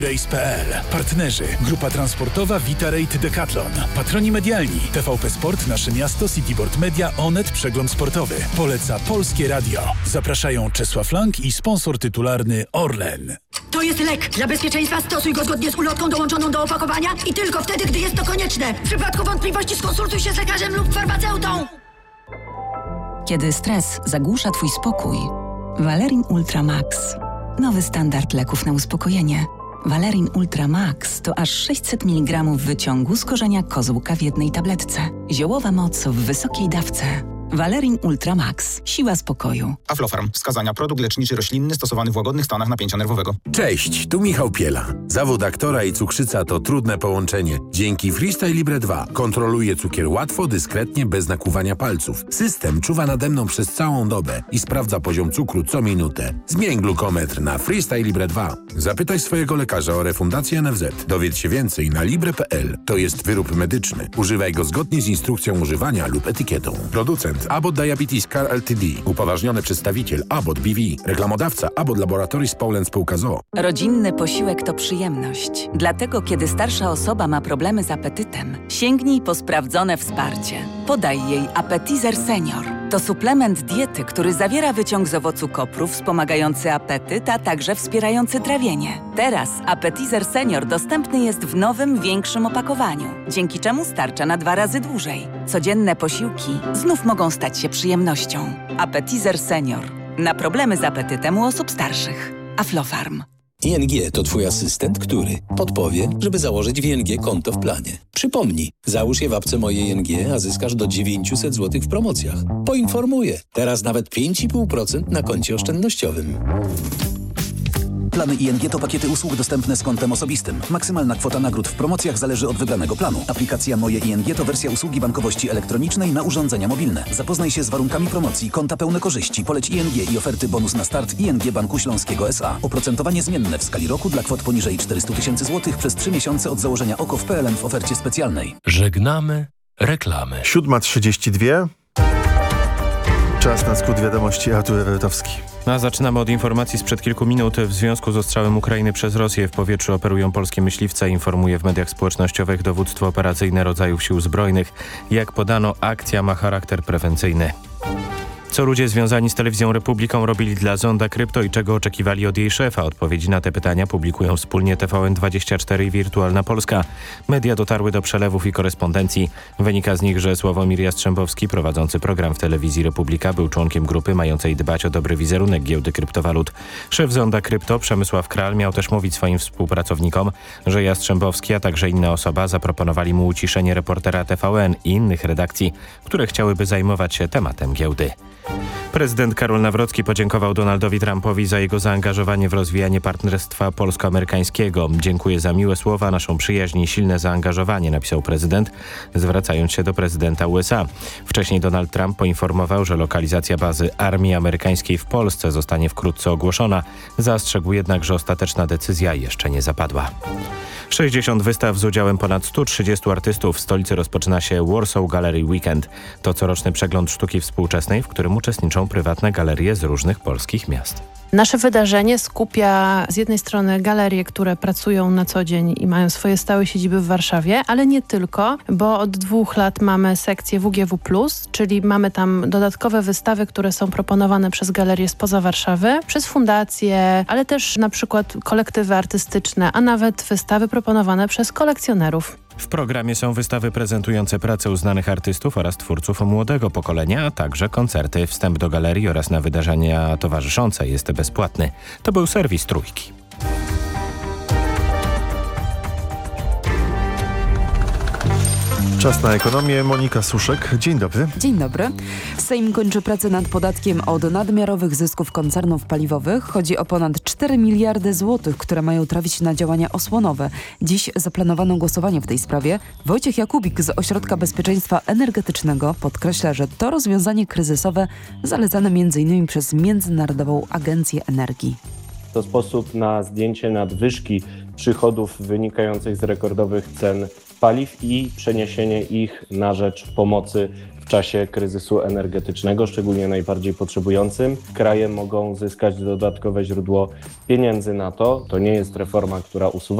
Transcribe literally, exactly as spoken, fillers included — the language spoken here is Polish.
Race kropka pe el. Partnerzy. Grupa transportowa Vitarate Decathlon. Patroni medialni. T V P Sport, Nasze Miasto, Cityboard Media, Onet, Przegląd Sportowy. Poleca Polskie Radio. Zapraszają Czesław Lang i sponsor tytularny Orlen. To jest lek. Dla bezpieczeństwa stosuj go zgodnie z ulotką dołączoną do opakowania i tylko wtedy, gdy jest to konieczne. W przypadku wątpliwości skonsultuj się z lekarzem lub farmaceutą. Kiedy stres zagłusza Twój spokój, Valerin Ultra Max. Nowy standard leków na uspokojenie. Valerin Ultra Max to aż sześćset miligramów wyciągu z korzenia kozłka w jednej tabletce. Ziołowa moc w wysokiej dawce. Valerin Ultra Max. Siła spokoju. Aflofarm. Wskazania. Produkt leczniczy roślinny stosowany w łagodnych stanach napięcia nerwowego. Cześć, tu Michał Piela. Zawód aktora i cukrzyca to trudne połączenie. Dzięki Freestyle Libre dwa kontroluję cukier łatwo, dyskretnie, bez nakłuwania palców. System czuwa nade mną przez całą dobę i sprawdza poziom cukru co minutę. Zmień glukometr na Freestyle Libre dwa. Zapytaj swojego lekarza o refundację N F Z. Dowiedz się więcej na libre kropka pe el. To jest wyrób medyczny. Używaj go zgodnie z instrukcją używania lub etykietą. Producent Abbott Diabetes Care Ltd. Upoważniony przedstawiciel Abbott B V. Reklamodawca Abbott Laboratories Poland Spółka z o o. Rodzinny posiłek to przyjemność. Dlatego, kiedy starsza osoba ma problemy z apetytem, sięgnij po sprawdzone wsparcie. Podaj jej Appetizer Senior. To suplement diety, który zawiera wyciąg z owocu kopru wspomagający apetyt, a także wspierający trawienie. Teraz Appetizer Senior dostępny jest w nowym, większym opakowaniu, dzięki czemu starcza na dwa razy dłużej. Codzienne posiłki znów mogą stać się przyjemnością. Appetizer Senior. Na problemy z apetytem u osób starszych. Aflofarm. I N G to Twój asystent, który podpowie, żeby założyć w I N G konto w planie. Przypomnij, załóż je w apce Moje I N G, a zyskasz do dziewięćset złotych w promocjach. Poinformuję, teraz nawet pięć i pół procent na koncie oszczędnościowym. Plany I N G to pakiety usług dostępne z kontem osobistym. Maksymalna kwota nagród w promocjach zależy od wybranego planu. Aplikacja Moje I N G to wersja usługi bankowości elektronicznej na urządzenia mobilne. Zapoznaj się z warunkami promocji, konta pełne korzyści, poleć I N G i oferty bonus na start I N G Banku Śląskiego S A. Oprocentowanie zmienne w skali roku dla kwot poniżej czterysta tysięcy złotych przez trzy miesiące od założenia O K O w P L N w ofercie specjalnej. Żegnamy reklamy. siódma trzydzieści dwa. Czas na skrót wiadomości. Artur Ewertowski. A zaczynamy od informacji sprzed kilku minut. W związku z ostrzałem Ukrainy przez Rosję w powietrzu operują polskie myśliwce, informuje w mediach społecznościowych dowództwo operacyjne rodzajów sił zbrojnych. Jak podano, akcja ma charakter prewencyjny. Co ludzie związani z telewizją Republiką robili dla Zonda Krypto i czego oczekiwali od jej szefa? Odpowiedzi na te pytania publikują wspólnie T V N dwadzieścia cztery i Wirtualna Polska. Media dotarły do przelewów i korespondencji. Wynika z nich, że Sławomir Jastrzębowski, prowadzący program w telewizji Republika, był członkiem grupy mającej dbać o dobry wizerunek giełdy kryptowalut. Szef Zonda Krypto, Przemysław Kral, miał też mówić swoim współpracownikom, że Jastrzębowski, a także inna osoba zaproponowali mu uciszenie reportera T V N i innych redakcji, które chciałyby zajmować się tematem giełdy. Prezydent Karol Nawrocki podziękował Donaldowi Trumpowi za jego zaangażowanie w rozwijanie partnerstwa polsko-amerykańskiego. Dziękuję za miłe słowa, naszą przyjaźń i silne zaangażowanie, napisał prezydent, zwracając się do prezydenta U S A. Wcześniej Donald Trump poinformował, że lokalizacja bazy armii amerykańskiej w Polsce zostanie wkrótce ogłoszona. Zastrzegł jednak, że ostateczna decyzja jeszcze nie zapadła. sześćdziesiąt wystaw z udziałem ponad stu trzydziestu artystów. W stolicy rozpoczyna się Warsaw Gallery Weekend. To coroczny przegląd sztuki współczesnej, w którym uczestniczą prywatne galerie z różnych polskich miast. Nasze wydarzenie skupia z jednej strony galerie, które pracują na co dzień i mają swoje stałe siedziby w Warszawie, ale nie tylko, bo od dwóch lat mamy sekcję W G W plus, czyli mamy tam dodatkowe wystawy, które są proponowane przez galerie spoza Warszawy, przez fundacje, ale też na przykład kolektywy artystyczne, a nawet wystawy proponowane przez kolekcjonerów. W programie są wystawy prezentujące pracę uznanych artystów oraz twórców młodego pokolenia, a także koncerty. Wstęp do galerii oraz na wydarzenia towarzyszące jest bezpłatny. To był serwis Trójki. Czas na ekonomię. Monika Suszek. Dzień dobry. Dzień dobry. Sejm kończy pracę nad podatkiem od nadmiarowych zysków koncernów paliwowych. Chodzi o ponad cztery miliardy złotych, które mają trafić na działania osłonowe. Dziś zaplanowano głosowanie w tej sprawie. Wojciech Jakubik z Ośrodka Bezpieczeństwa Energetycznego podkreśla, że to rozwiązanie kryzysowe zalecane między innymi przez Międzynarodową Agencję Energii. To sposób na zdjęcie nadwyżki przychodów wynikających z rekordowych cen paliw i przeniesienie ich na rzecz pomocy w czasie kryzysu energetycznego, szczególnie najbardziej potrzebującym. Kraje mogą zyskać dodatkowe źródło pieniędzy na to. To nie jest reforma, która usuwa